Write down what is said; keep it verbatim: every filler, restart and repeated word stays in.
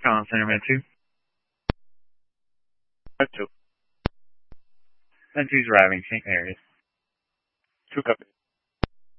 Collins Center, Med two. Med two. Med two's arriving, same areas. Two copy.